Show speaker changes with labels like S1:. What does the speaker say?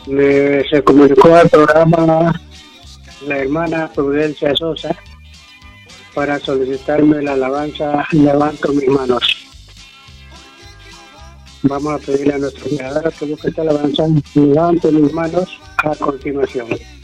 S1: Se comunicó al programa la hermana Prudencia Sosa para solicitarme la alabanza Levanto mis manos. Vamos a pedirle a nuestra creadora que busque esta alabanza Levanto mis manos a continuación.